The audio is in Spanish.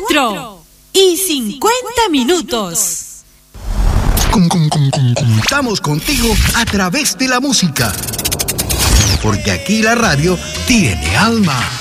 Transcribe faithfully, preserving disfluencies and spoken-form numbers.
cuatro y cincuenta minutos. Com, com, com, com, contamos contigo a través de la música. Porque aquí la radio tiene alma.